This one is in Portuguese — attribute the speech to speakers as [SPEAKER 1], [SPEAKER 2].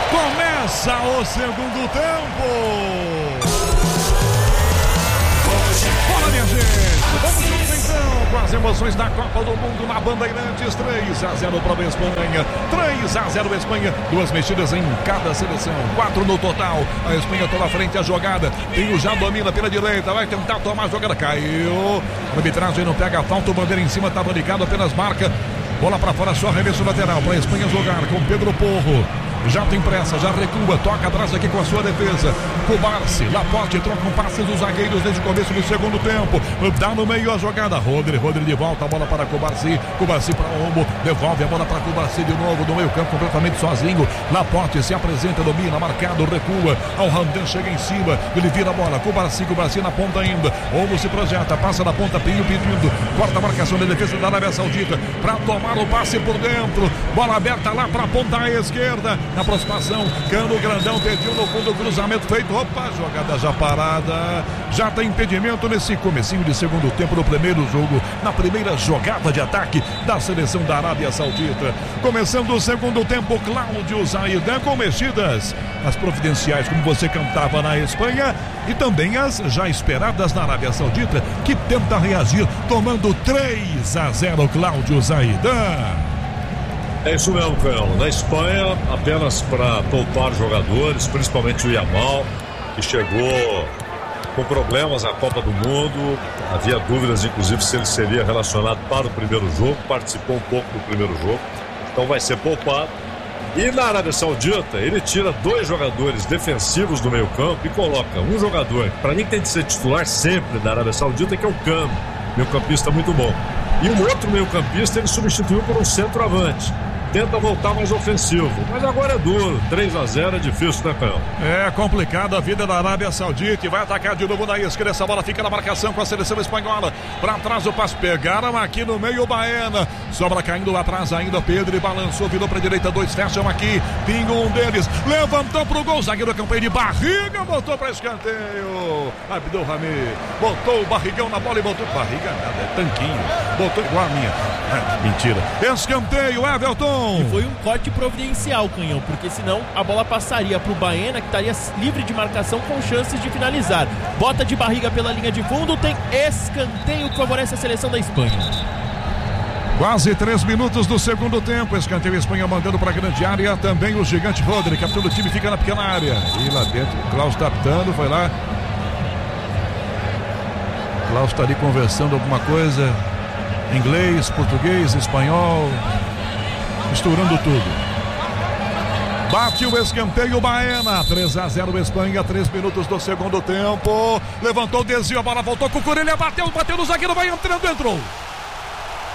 [SPEAKER 1] Começa o segundo tempo. Fala, minha gente. Vamos juntos então com as emoções da Copa do Mundo na Bandeirantes. 3-0 para a Espanha. 3-0 Espanha. 2 mexidas em cada seleção. 4 no total. A Espanha toda à frente a jogada. Tem o já domina pela direita. Vai tentar tomar a jogada. Caiu. A arbitragem não pega a falta. O bandeira em cima estava ligado. Apenas marca. Bola para fora, só arremesso lateral para a Espanha jogar com Pedro Porro. Já tem pressa, já recua, toca atrás aqui com a sua defesa. Kubarsi, Laporte, troca um passe dos zagueiros desde o começo do segundo tempo. Dá no meio a jogada. Rodri de volta, a bola para Kubarsi. Kubarsi para Olmo, devolve a bola para Kubarsi de novo, no meio campo completamente sozinho. Laporte se apresenta, domina, marcado, recua. Alhamdan chega em cima, ele vira a bola. Kubarsi na ponta ainda. Olmo se projeta, passa na ponta, Pinho pedindo. Corta a marcação da defesa da Arábia Saudita para tomar o passe por dentro. Bola aberta lá para a ponta esquerda. Na aproximação, Cano Grandão pediu no fundo, cruzamento feito. Opa, jogada já parada. Já tem impedimento nesse comecinho de segundo tempo do primeiro jogo, na primeira jogada de ataque da seleção da Arábia Saudita. Começando o segundo tempo, Cláudio Zaidan com mexidas. As providenciais, como você cantava na Espanha, e também as já esperadas na Arábia Saudita, que tenta reagir, tomando 3-0, Cláudio Zaidan.
[SPEAKER 2] É isso mesmo, Canhão. Na Espanha, apenas para poupar jogadores, principalmente o Yamal, que chegou com problemas na Copa do Mundo. Havia dúvidas, inclusive, se ele seria relacionado para o primeiro jogo. Participou um pouco do primeiro jogo, então vai ser poupado. E na Arábia Saudita, ele tira 2 jogadores defensivos do meio campo e coloca um jogador, para mim tem de ser titular sempre da Arábia Saudita, que é o Cano, meio-campista muito bom. E um outro meio-campista ele substituiu por um centroavante. Tenta voltar mais ofensivo, mas agora é duro. 3-0 é difícil, né, Cão?
[SPEAKER 1] É complicado a vida da Arábia Saudita e vai atacar de novo na esquerda. Essa bola fica na marcação com a seleção espanhola. Pra trás o passe, pegaram aqui no meio o Baena. Sobra caindo lá atrás ainda, Pedro balançou, virou pra direita, 2 fecham aqui. Pingo um deles, levantou pro gol. Zagueiro da campanha de barriga, botou pra escanteio. Abdul Rami botou o barrigão na bola e botou. Barriga nada, é tanquinho. Botou igual a minha. Mentira. Escanteio, Everton.
[SPEAKER 3] E foi um corte providencial, Canhão, porque senão a bola passaria pro Baena, que estaria livre de marcação com chances de finalizar. Bota de barriga pela linha de fundo, tem escanteio que favorece a seleção da Espanha.
[SPEAKER 1] Quase 3 minutos do segundo tempo. Escanteio Espanha mandando para a grande área. Também o gigante Rodri, capitão do time, fica na pequena área. E lá dentro, o Klaus tá apitando, foi lá. O Klaus tá ali conversando alguma coisa. Inglês, português, espanhol. Misturando tudo. Bate o escanteio Baena. 3-0 Espanha, 3 minutos do segundo tempo. Levantou o desvio, a bola voltou com o Corelha, bateu no zagueiro, vai entrando, entrou.